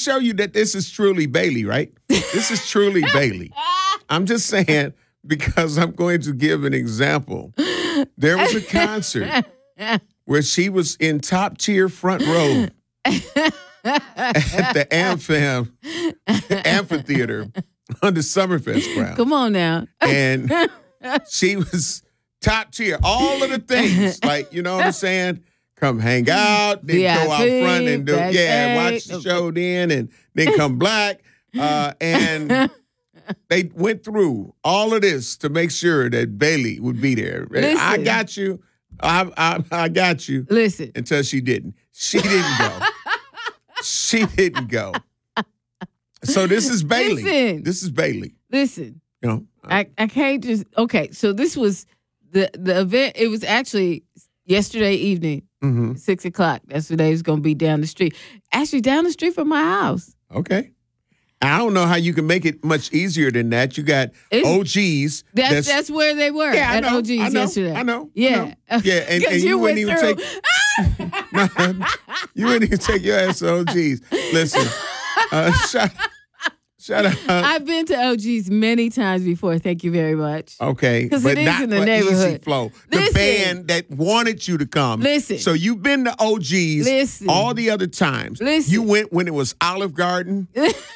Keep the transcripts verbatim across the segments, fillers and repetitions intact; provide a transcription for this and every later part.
show you that this is truly Bailey, right? This is truly Bailey. I'm just saying because I'm going to give an example. There was a concert where she was in top tier front row at the Ampham Amphitheater on the Summerfest ground. Come on now. And she was top tier. All of the things, like, you know what I'm saying? Come hang out, then V I P, go out front and do, yeah, backstage. watch the show then, and then come back. Uh, and they went through all of this to make sure that Bailey would be there. Listen. I got you. I, I I got you. Listen. Until she didn't. She didn't go. She didn't go. So this is Bailey. Listen. This is Bailey. Listen. You know, I, I can't just, okay, so this was the, the event, it was actually yesterday evening, mm-hmm. six o'clock. That's what they was going to be down the street. Actually, down the street from my house. Okay. I don't know how you can make it much easier than that. You got It's- O Gs. That's, that's that's where they were yeah, I at know, O G's I know, yesterday. I know. Yeah. I know. Yeah, and, 'Cause and you, you wouldn't went even through. take no, you wouldn't even take your ass to O G's. Listen, uh, shout, shout out. I've been to O G's many times before. Thank you very much. Okay, 'Cause but it is not in the for neighborhood. Easy Flow, the Listen. band that wanted you to come. Listen. So you've been to O G's Listen. all the other times. Listen. You went when it was Olive Garden.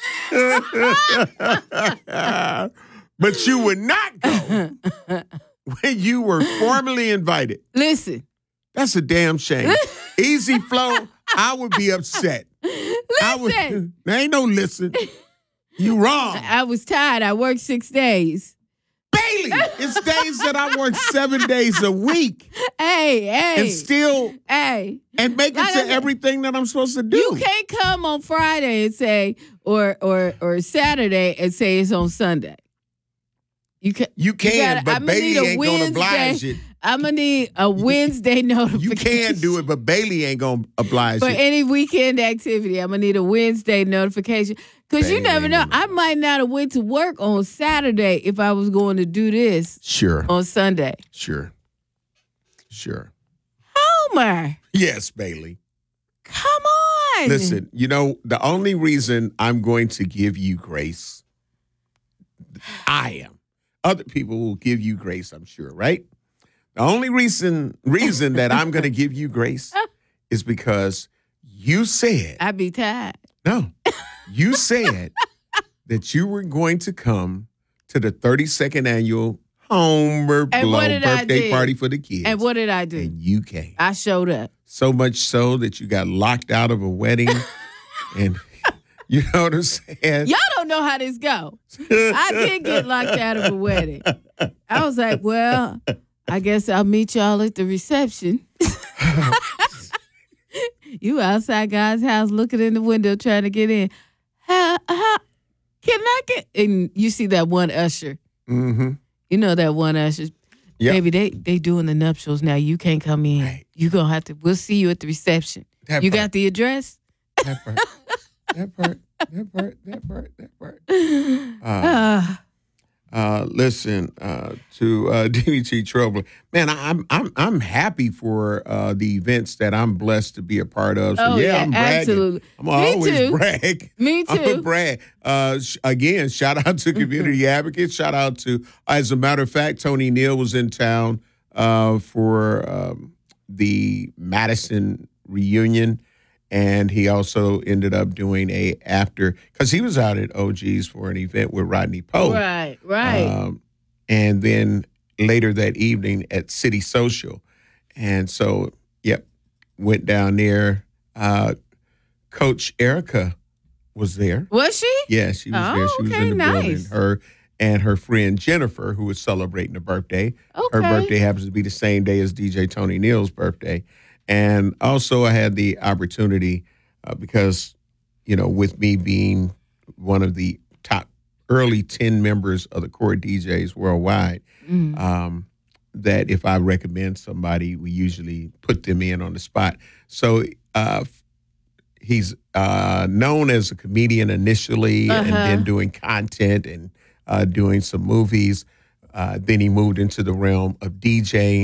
But you would not go when you were formally invited. Listen. That's a damn shame. Easy Flow, I would be upset. I would, Listen. there ain't no listen. You wrong. I was tired. I worked six days. Bailey, it's days that I work seven days a week Hey, hey. and still hey. and make it Like I to said, everything that I'm supposed to do. You can't come on Friday and say, or or or Saturday and say it's on Sunday. You can. You can, gotta- but I'ma need Bailey a ain't gonna oblige Wednesday- it. I'm gonna need a Wednesday notification. You can do it, but Bailey ain't gonna oblige for it. any weekend activity. I'm gonna need a Wednesday notification because you Bailey never ain't know. gonna- I might not have went to work on Saturday if I was going to do this Sure, on Sunday. sure, sure. Homer, Yes, Bailey. come on. Listen, you know, the only reason I'm going to give you grace, I am. Other people will give you grace, I'm sure, right? The only reason reason that I'm going to give you grace is because you said, I be tired. no, you said that you were going to come to the thirty-second annual Homer And Blow what did I birthday do? party for the kids. And what did I do? And you came. I showed up. So much so that you got locked out of a wedding. And you know what I'm saying? Y'all don't know how this go. I did get locked out of a wedding. I was like, well, I guess I'll meet y'all at the reception. You outside God's house looking in the window trying to get in. How, how can I get? And you see that one usher. Mm-hmm. You know that one usher. Yep. Baby, they they doing the nuptials now. You can't come in. Right. You gonna have to. We'll see you at the reception. That You part. got the address? That part. That part. That part. That part. That part. Uh, Ah. uh, listen uh, to uh, D V T Trouble. Man, I, I'm I'm I'm happy for uh, the events that I'm blessed to be a part of. So Oh, yeah, yeah, I'm bragging. absolutely. I'm Me always too. brag. Me I'm a too. brag. Uh, sh- again, shout out to community advocates. Shout out to, as a matter of fact, Tony Neal was in town uh, for um, the Madison reunion. And he also ended up doing a after, because he was out at O G's for an event with Rodney Poe. Right, right. Um, and then later that evening at City Social. And so, yep, went down there. Uh, Coach Erica was there. Was she? Yeah, she was Oh, there. She was okay, in the building. nice. Her and her friend Jennifer, who was celebrating a birthday. Her Okay. birthday happens to be the same day as D J Tony Neal's birthday. And also I had the opportunity uh, because, you know, with me being one of the top early ten members of the core D Js worldwide, Mm. um, that if I recommend somebody, we usually put them in on the spot. So uh, he's uh, known as a comedian initially and Uh-huh. then doing content and uh, doing some movies. Uh, then he moved into the realm of DJing.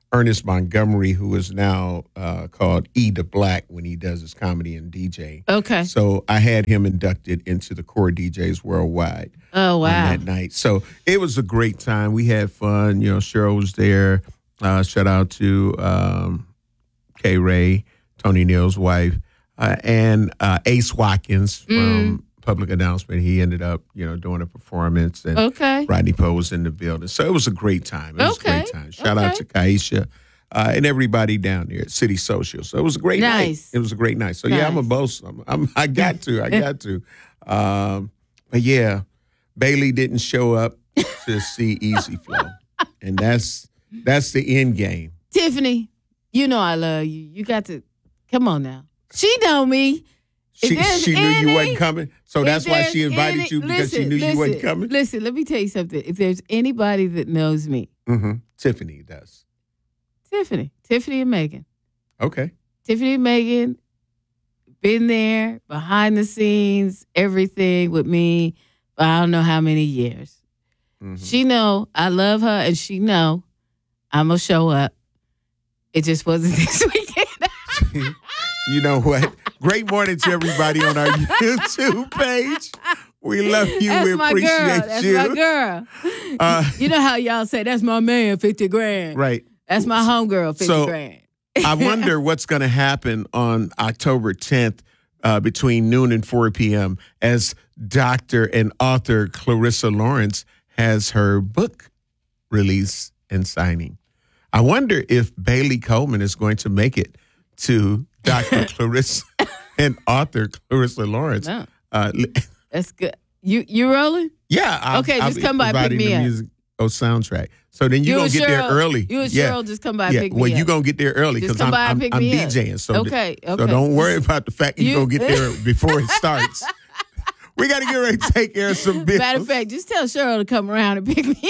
Ernest Montgomery, who is now uh, called E the Black when he does his comedy and D J. Okay. So I had him inducted into the Core D Js Worldwide. Oh, wow. On that night. So it was a great time. We had fun. You know, Cheryl was there. Uh, shout out to um, Kay Ray, Tony Neal's wife, uh, and uh, Ace Watkins from Mm. Public Announcement. He ended up, you know, doing a performance, and Okay. Rodney Poe was in the building. So it was a great time. It was Okay. a great time. Shout Okay. out to Kaisha uh, and everybody down there at City Social. So it was a great Nice. night. It was a great night. So yeah, I'm a Nice. boast. I'm, I'm, I got to. I got to. Um, but yeah, Bailey didn't show up to see Easy Flow, and that's that's the end game. Tiffany, you know I love you. You got to come on now. She know me. If She there's she knew you any- wasn't coming, so if that's why she there's invited any- you because she listen, knew you wasn't listen, coming. Listen, let me tell you something. If there's anybody that knows me, Mm-hmm. Tiffany does. Tiffany, Tiffany and Megan. Okay. Tiffany and Megan, been there behind the scenes, everything with me for I don't know how many years. Mhm. She know I love her, and she know I'm gonna show up. It just wasn't this weekend. You know what? Great morning to everybody on our YouTube page. We love you. That's we my appreciate girl. That's you. my girl. Uh, you know how y'all say that's my man, fifty grand. Right. That's my homegirl, fifty So, grand. I wonder what's going to happen on October tenth uh, between noon and four p.m. as Doctor and author Clarissa Lawrence has her book release and signing. I wonder if Bailey Coleman is going to make it to Doctor Clarissa and author Clarissa Lawrence. No. Uh, That's good. You you rolling? yeah. I'll, Okay, I'll just be come by and pick providing me the up. music, oh, soundtrack. So then you're You going to and get there Cheryl- early. You and yeah. Cheryl just come by and Yeah, pick me well, up. you're going to get there early Just because come I'm, by and I'm, pick I'm me up. DJing. So, Okay, so okay. don't worry about the fact you're You- going to get there before it starts. We got to get ready to take care of some bills. Matter of fact, just tell Cheryl to come around and pick me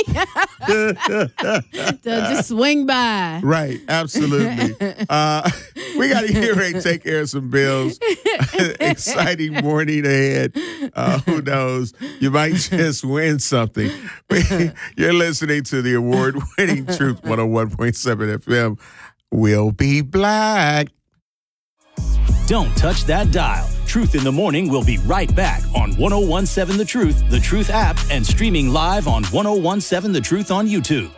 up. So just swing by. Right, absolutely. Uh, we got to get ready to take care of some bills. Exciting morning ahead. Uh, who knows? You might just win something. You're listening to the award-winning Truth one oh one point seven F M. We'll be black. Don't touch that dial. Truth in the Morning will be right back on one oh one seven The Truth, The Truth app, and streaming live on one oh one seven The Truth on YouTube.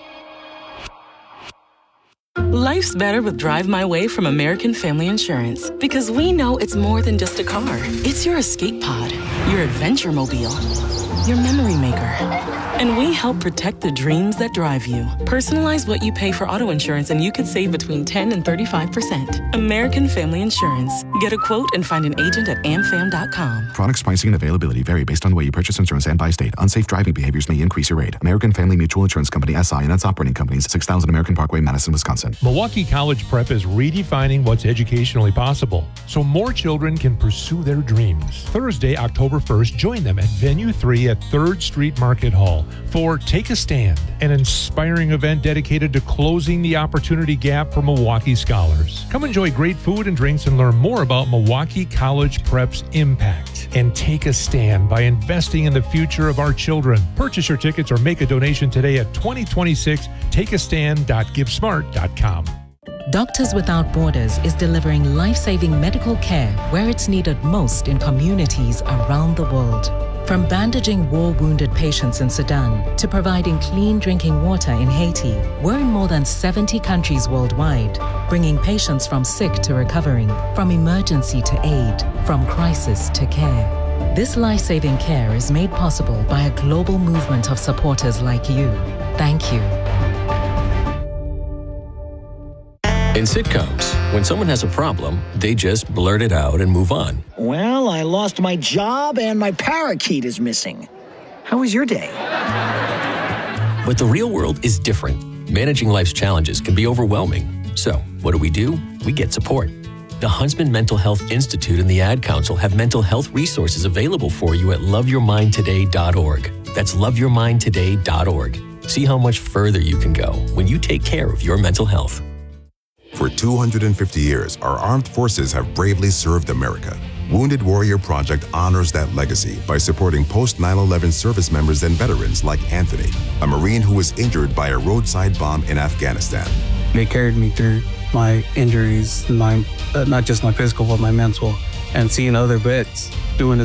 Life's better with Drive My Way from American Family Insurance because we know it's more than just a car. It's your escape pod, your adventure mobile, your memory maker. And we help protect the dreams that drive you. Personalize what you pay for auto insurance and you could save between ten and thirty-five percent. American Family Insurance. Get a quote and find an agent at am fam dot com. Products pricing and availability vary based on the way you purchase insurance and by state. Unsafe driving behaviors may increase your rate. American Family Mutual Insurance Company, S I and its operating companies, six thousand American Parkway, Madison, Wisconsin. Milwaukee College Prep is redefining what's educationally possible so more children can pursue their dreams. Thursday, October first, join them at Venue three at third Street Market Hall for Take a Stand, an inspiring event dedicated to closing the opportunity gap for Milwaukee scholars. Come enjoy great food and drinks and learn more about Milwaukee College Prep's impact. And take a stand by investing in the future of our children. Purchase your tickets or make a donation today at twenty twenty-six take a stand dot give smart dot com. Doctors Without Borders is delivering life-saving medical care where it's needed most in communities around the world. From bandaging war-wounded patients in Sudan to providing clean drinking water in Haiti, we're in more than seventy countries worldwide, bringing patients from sick to recovering, from emergency to aid, from crisis to care. This life-saving care is made possible by a global movement of supporters like you. Thank you. In sitcoms, when someone has a problem, they just blurt it out and move on. Well, I lost my job and my parakeet is missing. How was your day? But the real world is different. Managing life's challenges can be overwhelming. So, what do we do? We get support. The Huntsman Mental Health Institute and the Ad Council have mental health resources available for you at love your mind today dot org. That's love your mind today dot org. See how much further you can go when you take care of your mental health. For two hundred fifty years, our armed forces have bravely served America. Wounded Warrior Project honors that legacy by supporting post nine eleven service members and veterans like Anthony, a Marine who was injured by a roadside bomb in Afghanistan. They carried me through my injuries, my uh, not just my physical, but my mental. And seeing other vets doing the